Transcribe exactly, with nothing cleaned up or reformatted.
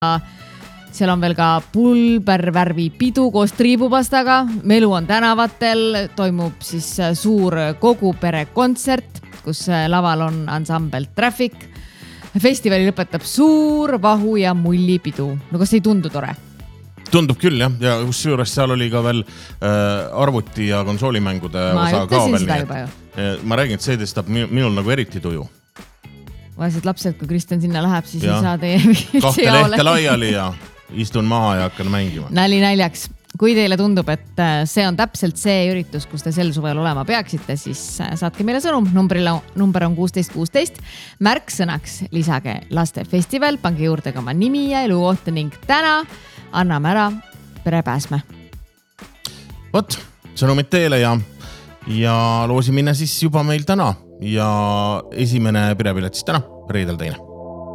seal on veel ka pulbervärvi pidu koos triibupastaga, melu on tänavatel, toimub siis suur kogu pere kontsert, kus laval on ansambel Traffic. Festivali lõpetab suur vahu ja mullipidu. No kas ei tundu tore? Tundub küll, jah. Ja kus juures seal oli ka veel äh, arvuti ja konsoolimängude ma osa ka veel. Seda juba ju. Ma räägin, et see tõstab minul nagu eriti tuju. Vaesed lapsed, kui Kristjan sinna läheb, siis ja. Ei saa teie kahte lehte laiali ja istun maha ja hakkan mängima. Nali naljaks. Kui teile tundub, et see on täpselt see üritus, kus te sel suvel olema peaksite, siis saatke meile sõnum. Numbrila, number on kuusteist kuusteist. Märksõnaks lisage lastefestival, pange juurde ka oma nimi ja elukohta ning täna anname ära perepääsme. Vot, sõnumid teele ja, ja loosi minna siis juba meil täna ja esimene perepilet siis täna, reedel teine.